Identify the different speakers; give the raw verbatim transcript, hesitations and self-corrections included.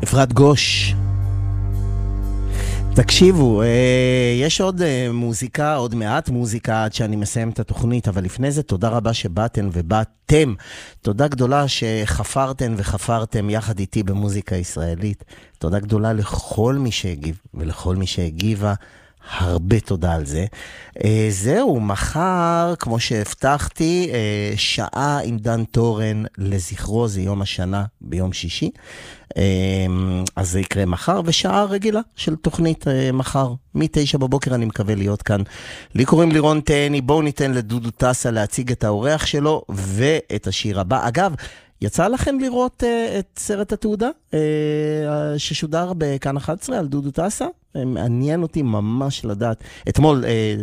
Speaker 1: אפרת גוש. תקשיבו, יש עוד מוזיקה, עוד מעט מוזיקה עד שאני מסיים את התוכנית, אבל לפני זה תודה רבה שבאתם ובאתם. תודה גדולה שחפרתם וחפרתם יחד איתי במוזיקה ישראלית. תודה גדולה לכל מי שהגיב ולכל מי שהגיבה. הרבה תודה על זה. זהו, מחר, כמו שהבטחתי, שעה עם דן טורן לזכרו, זה יום השנה ביום שישי. אז זה יקרה מחר, ושעה רגילה של תוכנית מחר. מתשע בבוקר אני מקווה להיות כאן. לי קוראים לירון תהני, בואו ניתן לדודו טסה להציג את האורח שלו ואת השיר הבא. אגב, יצא לכם לראות uh, את סרט התעודה uh, ששודר בכאן אחת עשרה על דודו טסה? מעניין אותי ממש לדעת. אתמול... Uh,